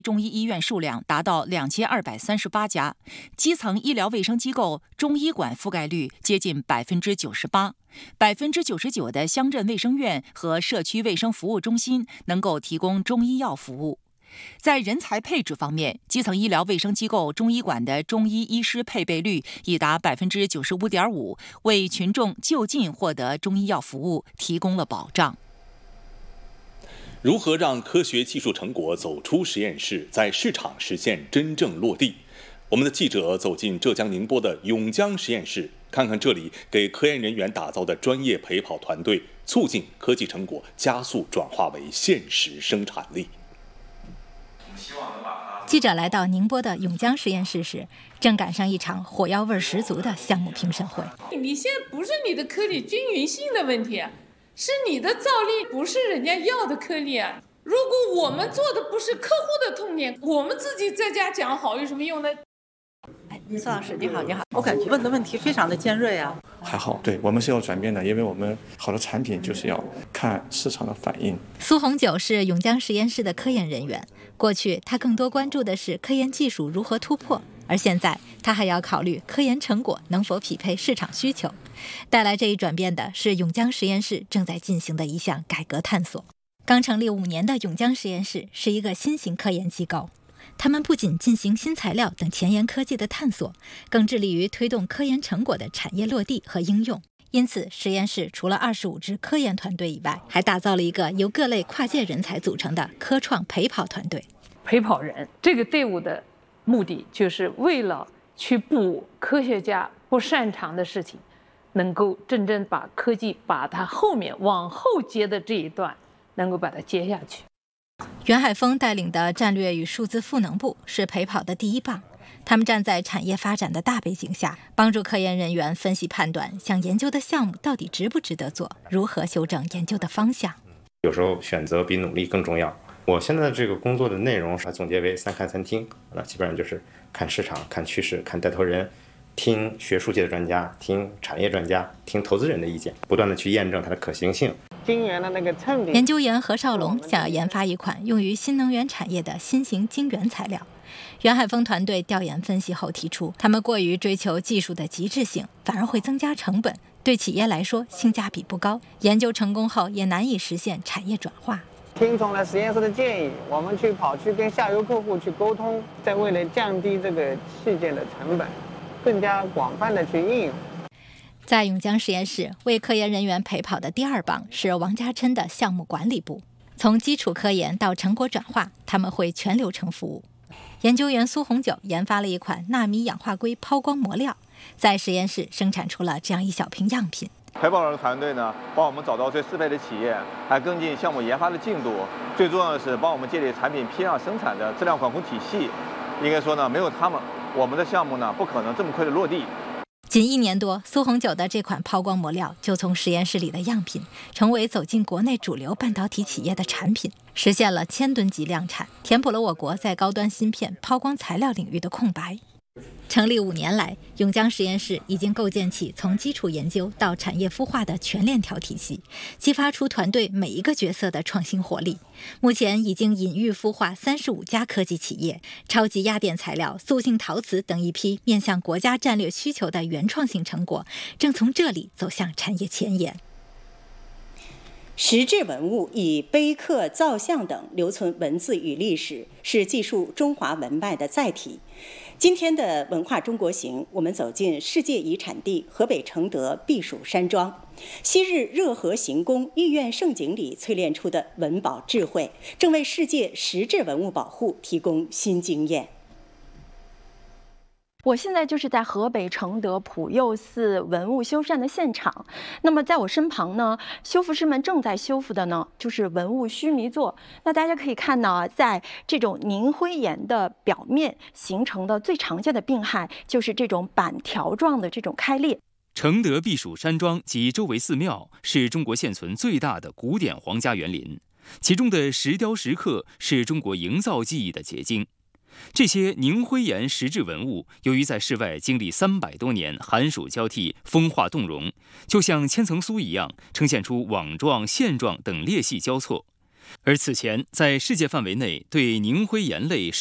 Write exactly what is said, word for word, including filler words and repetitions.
中医医院数量达到两千二百三十八家，基层医疗卫生机构中医馆覆盖率接近百分之九十八，百分之九十九的乡镇卫生院和社区卫生服务中心能够提供中医药服务。在人才配置方面，基层医疗卫生机构中医馆的中医医师配备率已达百分之九十五点五，为群众就近获得中医药服务提供了保障。 如何让科学技术成果走出实验室，在市场实现真正落地？我们的记者走进浙江宁波的永江实验室，看看这里给科研人员打造的专业陪跑团队，促进科技成果加速转化为现实生产力。 记者来到宁波的永江实验室时，正赶上一场火药味十足的项目评审会。 你现在不是你的颗粒均匀性的问题，是你的造粒不是人家要的颗粒啊！如果我们做的不是客户的痛点，我们自己在家讲好有什么用呢？ 哎，苏老师你好，你好，我感觉问的问题非常的尖锐啊。 还好，对我们是要转变的，因为我们好的产品就是要看市场的反应。 苏红九是永江实验室的科研人员，过去他更多关注的是科研技术如何突破，而现在他还要考虑科研成果能否匹配市场需求。带来这一转变的是永江实验室正在进行的一项改革探索。刚成立五年的永江实验室是一个新型科研机构，他们不仅进行新材料等前沿科技的探索，更致力于推动科研成果的产业落地和应用。因此，实验室除了二十五支科研团队以外，还打造了一个由各类跨界人才组成的科创陪跑团队。 陪跑人这个队伍的目的，就是为了去补科学家不擅长的事情，能够真正把科技把它后面往后接的这一段能够把它接下去。 袁海峰带领的战略与数字赋能部是陪跑的第一棒，他们站在产业发展的大背景下，帮助科研人员分析判断想研究的项目到底值不值得做，如何修正研究的方向。 有时候选择比努力更重要。我现在这个工作的内容是总结为三看三听，那基本上就是看市场、看趋势、看带头人，听学术界的专家，听产业专家，听投资人的意见，不断的去验证它的可行性。 晶圆的那个衬底。 研究员何少龙想要研发一款用于新能源产业的新型晶圆材料。袁海峰团队调研分析后提出，他们过于追求技术的极致性，反而会增加成本，对企业来说性价比不高，研究成功后也难以实现产业转化。 听从了实验室的建议，我们去跑去跟下游客户去沟通，在为了降低这个器件的成本，更加广泛的去应用。 在永江实验室，为科研人员陪跑的第二棒是王家琛的项目管理部。从基础科研到成果转化，他们会全流程服务。研究员苏红九研发了一款纳米氧化硅抛光膜料，在实验室生产出了这样一小瓶样品。 陪跑人的团队呢，帮我们找到最适配的企业，还跟进项目研发的进度。最重要的是，帮我们建立产品批量生产的质量管控体系。应该说呢，没有他们，我们的项目呢不可能这么快的落地。 仅一年多，苏红九的这款抛光膜料就从实验室里的样品，成为走进国内主流半导体企业的产品，实现了千吨级量产，填补了我国在高端芯片抛光材料领域的空白。成立五年来，永江实验室已经构建起从基础研究到产业孵化的全链条体系，激发出团队每一个角色的创新活力。目前已经引育孵化三十五家科技企业，超级压电材料、塑性陶瓷等一批面向国家战略需求的原创性成果，正从这里走向产业前沿。 石质文物以碑刻、造像等留存文字与历史，是记述中华文脉的载体。今天的文化中国行，我们走进世界遗产地河北承德避暑山庄。昔日热河行宫、御苑盛景里淬炼出的文保智慧，正为世界石质文物保护提供新经验。 我现在就是在河北承德普佑寺文物修缮的现场。那么在我身旁呢，修复师们正在修复的呢，就是文物须弥座。那大家可以看到啊，在这种凝灰岩的表面形成的最常见的病害，就是这种板条状的这种开裂。 承德避暑山庄及周围寺庙是中国现存最大的古典皇家园林，其中的石雕石刻是中国营造技艺的结晶。这些凝灰岩石质文物，由于在室外经历三百多年寒暑交替、风化冻融，就像千层酥一样，呈现出网状、线状等裂隙交错。 而此前在世界范围内对凝灰岩类